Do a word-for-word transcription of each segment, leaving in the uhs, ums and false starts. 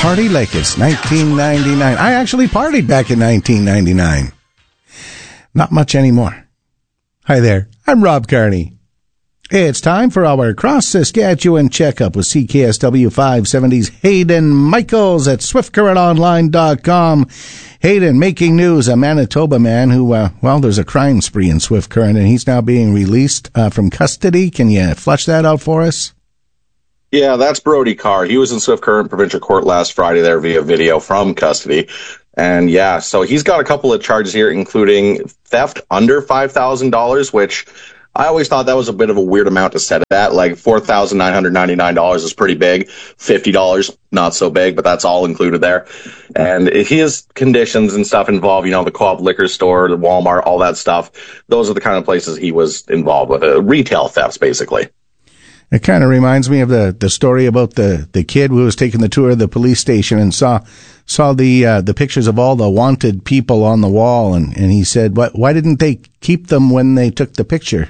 party like it's nineteen ninety-nine. I actually partied back in nineteen ninety-nine. Not much anymore. Hi there, I'm Rob Carney. It's time for our Cross Saskatchewan checkup with C K S W five seventy's Hayden Michaels at Swift Current Online dot com. Hayden, making news, a Manitoba man who, uh, well, there's a crime spree in Swift Current, and he's now being released uh, from custody. Can you flesh that out for us? Yeah, that's Brody Carr. He was in Swift Current Provincial Court last Friday there via video from custody. And yeah, so he's got a couple of charges here, including theft under five thousand dollars, which I always thought that was a bit of a weird amount to set it at. Like four thousand nine hundred ninety-nine dollars is pretty big. fifty dollars, not so big, but that's all included there. And his conditions and stuff involve, you know, the Co-op liquor store, the Walmart, all that stuff. Those are the kind of places he was involved with. Uh, retail thefts, basically. It kind of reminds me of the, the story about the, the kid who was taking the tour of the police station and saw saw the uh, the pictures of all the wanted people on the wall, and, and he said, "What? Why didn't they keep them when they took the picture?"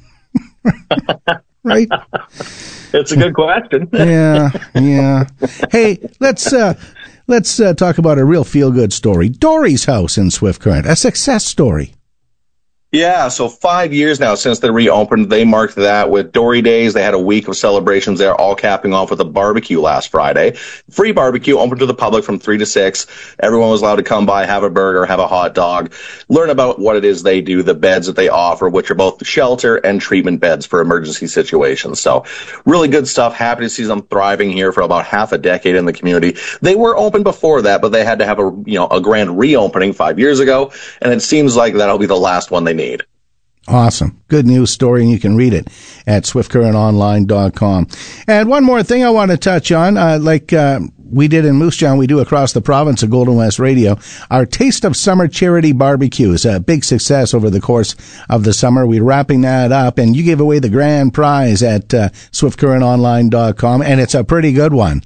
Right? It's a good question. yeah, yeah. Hey, let's uh, let's uh, talk about a real feel good story. Dory's House in Swift Current, a success story. Yeah, so five years now since they reopened. They marked that with Dory Days. They had a week of celebrations there, all capping off with a barbecue last Friday. Free barbecue, open to the public from three to six. Everyone was allowed to come by, have a burger, have a hot dog, learn about what it is they do, the beds that they offer, which are both shelter and treatment beds for emergency situations. So really good stuff. Happy to see them thriving here for about half a decade in the community. They were open before that, but they had to have a, you know, a grand reopening five years ago, and it seems like that'll be the last one they need. Awesome. Good news story, and you can read it at Swift Current Online dot com. And one more thing I want to touch on, uh, like uh, we did in Moose Jaw, we do across the province of Golden West Radio, our Taste of Summer charity barbecue is a big success over the course of the summer. We're wrapping that up, and you gave away the grand prize at uh, Swift Current Online dot com, and it's a pretty good one.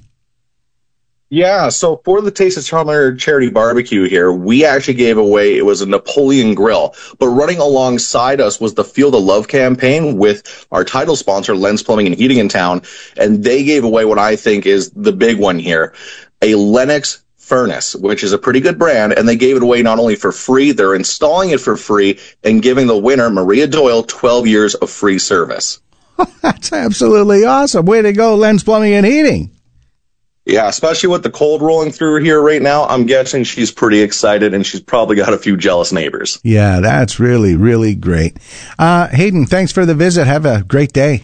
Yeah, so for the Taste of Summer charity barbecue here, we actually gave away, it was a Napoleon grill, but running alongside us was the Feel the Love campaign with our title sponsor, Lens Plumbing and Heating in town, and they gave away what I think is the big one here, a Lennox furnace, which is a pretty good brand, and they gave it away not only for free, they're installing it for free and giving the winner, Maria Doyle, twelve years of free service. That's absolutely awesome. Way to go, Lens Plumbing and Heating. Yeah, especially with the cold rolling through here right now, I'm guessing she's pretty excited, and she's probably got a few jealous neighbors. Yeah, that's really, really great. Uh, Hayden, thanks for the visit. Have a great day.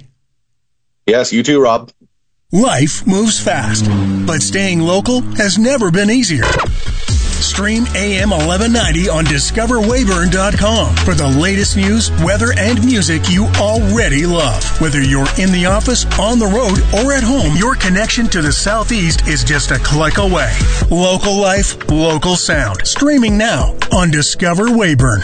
Yes, you too, Rob. Life moves fast, but staying local has never been easier. Stream A M eleven ninety on discover weyburn dot com for the latest news, weather, and music you already love. Whether you're in the office, on the road, or at home, your connection to the Southeast is just a click away. Local life, local sound. Streaming now on Discover Weyburn.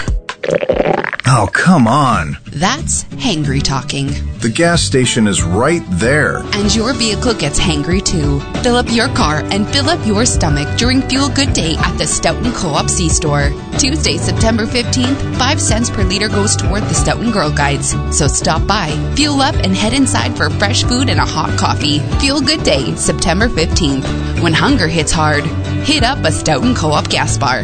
Oh, come on. That's hangry talking. The gas station is right there. And your vehicle gets hangry too. Fill up your car and fill up your stomach during Fuel Good Day at the Stoughton Co-op C-Store. Tuesday, September fifteenth, five cents per liter goes toward the Stoughton Girl Guides. So stop by, fuel up, and head inside for fresh food and a hot coffee. Fuel Good Day, September fifteenth. When hunger hits hard, hit up a Stoughton Co-op gas bar.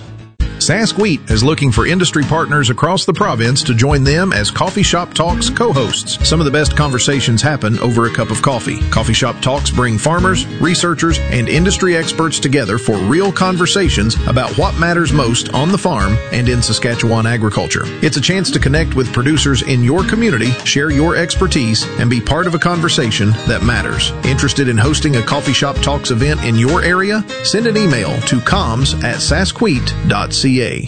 Sask Wheat is looking for industry partners across the province to join them as Coffee Shop Talks co-hosts. Some of the best conversations happen over a cup of coffee. Coffee Shop Talks bring farmers, researchers, and industry experts together for real conversations about what matters most on the farm and in Saskatchewan agriculture. It's a chance to connect with producers in your community, share your expertise, and be part of a conversation that matters. Interested in hosting a Coffee Shop Talks event in your area? Send an email to comms at saskwheat dot c a.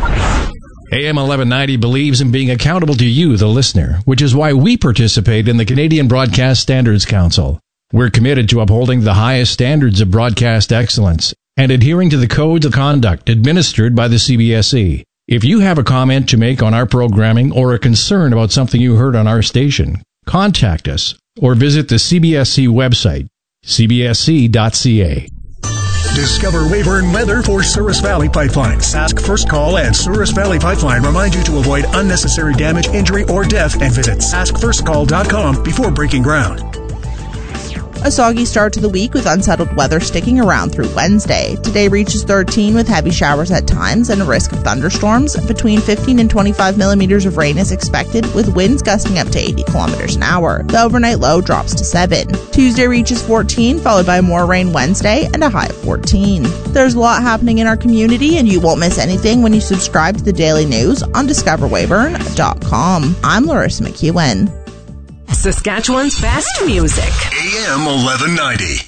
A M eleven ninety believes in being accountable to you, the listener, which is why we participate in the Canadian Broadcast Standards Council. We're committed to upholding the highest standards of broadcast excellence and adhering to the codes of conduct administered by the C B S E. If you have a comment to make on our programming or a concern about something you heard on our station, contact us or visit the C B S E website, c b s c dot c a. Discover Weyburn weather for Souris Valley Pipeline. Sask First Call and Souris Valley Pipeline remind you to avoid unnecessary damage, injury, or death and visit sask first call dot com before breaking ground. A soggy start to the week with unsettled weather sticking around through Wednesday. Today reaches thirteen with heavy showers at times and a risk of thunderstorms. Between fifteen and twenty-five millimeters of rain is expected, with winds gusting up to eighty kilometers an hour. The overnight low drops to seven. Tuesday reaches fourteen, followed by more rain Wednesday and a high of fourteen. There's a lot happening in our community, and you won't miss anything when you subscribe to the daily news on discover weyburn dot com. I'm Larissa McEwen. Saskatchewan's best music. A M eleven ninety.